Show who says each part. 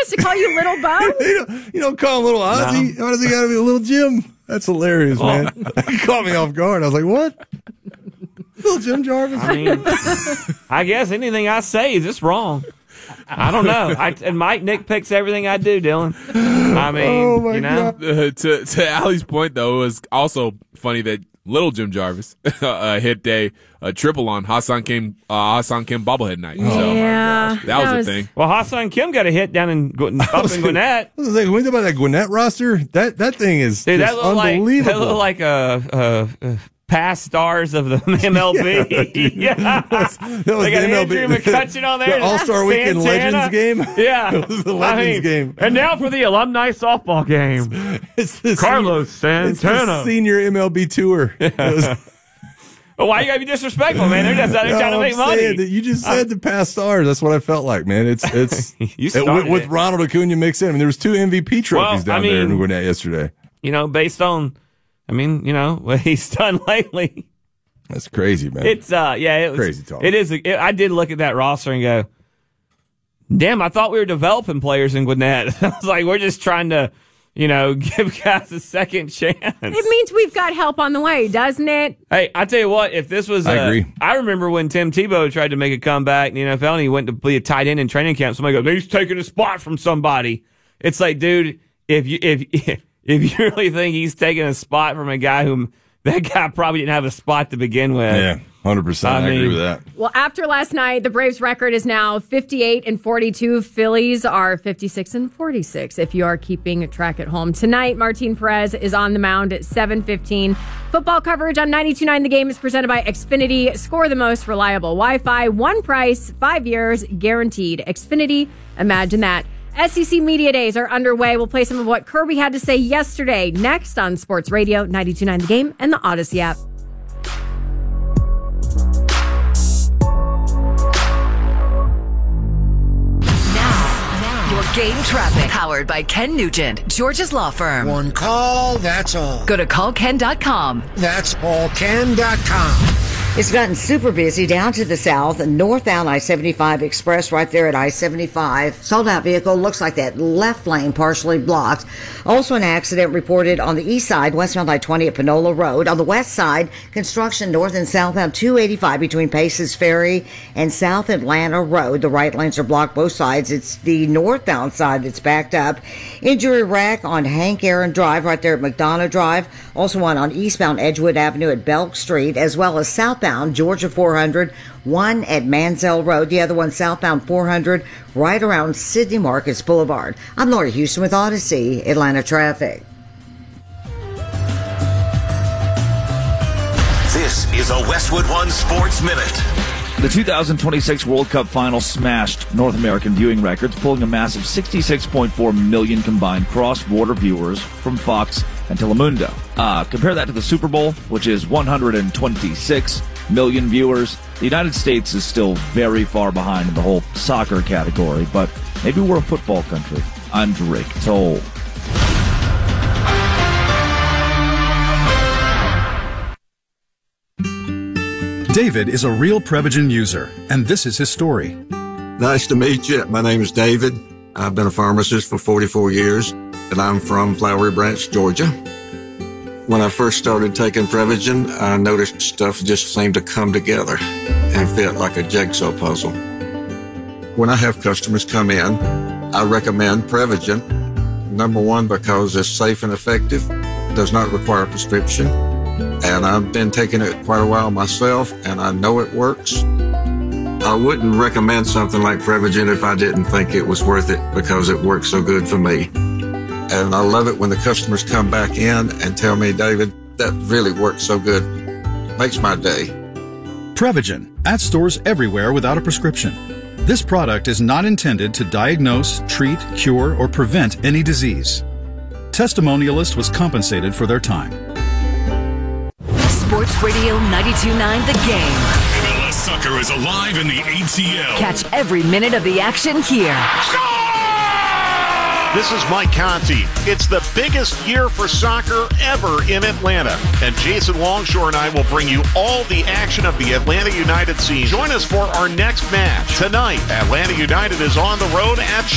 Speaker 1: to call you Little Bo?
Speaker 2: You don't call him Little Ozzy. No. Why does he got to be a Little Jim? That's hilarious, man. It caught me off guard. I was like, what? Little Jim Jarvis?
Speaker 3: I mean, I guess anything I say is just wrong. I don't know. And Mike nitpicks everything I do, Dylan. I mean, you know.
Speaker 4: To Allie's point, though, it was also funny that Little Jim Jarvis hit a triple on Ha-Seong Kim bobblehead night.
Speaker 1: Yeah.
Speaker 4: So that was a thing.
Speaker 3: Well, Ha-Seong Kim got a hit down in Gwinnett.
Speaker 2: I was like, when we think about that Gwinnett roster, that thing is
Speaker 3: dude,
Speaker 2: just unbelievable.
Speaker 3: That looked like a past stars of the MLB. Yeah.
Speaker 2: That was
Speaker 3: they
Speaker 2: the
Speaker 3: got
Speaker 2: MLB.
Speaker 3: Andrew McCutchen on there.
Speaker 2: The All-Star Weekend Legends game.
Speaker 3: Yeah.
Speaker 2: It was the Legends game.
Speaker 3: And now for the alumni softball game.
Speaker 2: It's the
Speaker 3: Carlos Santana.
Speaker 2: It's the senior MLB tour.
Speaker 3: Well, why you gotta be disrespectful, man? They're just out there trying to make money.
Speaker 2: You just said the past stars. That's what I felt like, man. It's with Ronald Acuna mixed in. I mean, there was 2 MVP trophies down there in Gwinnett yesterday.
Speaker 3: You know, based on, what he's done lately.
Speaker 2: That's crazy, man.
Speaker 3: It's it was
Speaker 2: crazy talk.
Speaker 3: It is. I did look at that roster and go, damn, I thought we were developing players in Gwinnett. I was like, we're just trying to, give guys a second chance.
Speaker 1: It means we've got help on the way, doesn't it?
Speaker 3: Hey, I tell you what, if this was
Speaker 2: I agree.
Speaker 3: I remember when Tim Tebow tried to make a comeback in the NFL and he went to be a tight end in training camp. Somebody goes, he's taking a spot from somebody. It's like, dude, if you really think he's taking a spot from a guy whom that guy probably didn't have a spot to begin with.
Speaker 2: Yeah, 100%. I agree with that.
Speaker 1: Well, after last night, the Braves' record is now 58-42. Phillies are 56-46. If you are keeping track at home tonight, Martin Perez is on the mound at 7:15. Football coverage on 92.9 The Game is presented by Xfinity. Score the most reliable Wi-Fi, one price, 5 years guaranteed. Xfinity, imagine that. SEC Media Days are underway. We'll play some of what Kirby had to say yesterday next on Sports Radio 92.9 The Game and the Odyssey app.
Speaker 5: Now, your game traffic. Powered by Ken Nugent, George's Law Firm.
Speaker 6: One call, that's all.
Speaker 5: Go to callken.com.
Speaker 6: That's allken.com.
Speaker 7: It's gotten super busy down to the south and northbound I-75 Express right there at I-75. Sold-out vehicle looks like that left lane partially blocked. Also an accident reported on the east side, westbound I-20 at Panola Road. On the west side, construction north and southbound 285 between Paces Ferry and South Atlanta Road. The right lanes are blocked both sides. It's the northbound side that's backed up. Injury wreck on Hank Aaron Drive right there at McDonough Drive. Also one on eastbound Edgewood Avenue at Belk Street, as well as southbound Georgia 400, one at Mansell Road, the other one southbound 400 right around Sidney Marcus Boulevard. I'm Lori Houston with Odyssey Atlanta Traffic.
Speaker 8: This is a Westwood One Sports Minute.
Speaker 9: The 2026 World Cup Final smashed North American viewing records, pulling a massive 66.4 million combined cross-border viewers from Fox and Telemundo. Compare that to the Super Bowl, which is 126 million viewers. The United States is still very far behind in the whole soccer category, but maybe we're a football country. I'm Drake Toll.
Speaker 10: David is a real Prevagen user, and this is his story.
Speaker 11: Nice to meet you. My name is David. I've been a pharmacist for 44 years, and I'm from Flowery Branch, Georgia. When I first started taking Prevagen, I noticed stuff just seemed to come together and fit like a jigsaw puzzle. When I have customers come in, I recommend Prevagen. Number one, because it's safe and effective, does not require a prescription. And I've been taking it quite a while myself, and I know it works. I wouldn't recommend something like Prevagen if I didn't think it was worth it because it works so good for me. And I love it when the customers come back in and tell me, David, that really works so good. Makes my day.
Speaker 10: Prevagen, at stores everywhere without a prescription. This product is not intended to diagnose, treat, cure, or prevent any disease. Testimonialist was compensated for their time.
Speaker 5: Sports Radio 92.9 The Game.
Speaker 8: MLS Soccer is alive in the ATL.
Speaker 5: Catch every minute of the action here.
Speaker 12: This is Mike Conti. It's the biggest year for soccer ever in Atlanta. And Jason Longshore and I will bring you all the action of the Atlanta United season. Join us for our next match. Tonight, Atlanta United is on the road at